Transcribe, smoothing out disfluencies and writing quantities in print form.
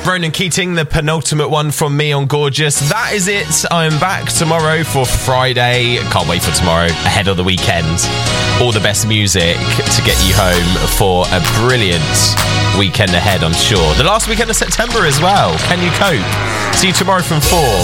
Ronan Keating, the penultimate one from me on Gorgeous. That is it. I'm back tomorrow for Friday. Can't wait for tomorrow, ahead of the weekend. All the best music to get you home for a brilliant weekend ahead, I'm sure. The last weekend of September as well. Can you cope? See you tomorrow from 4.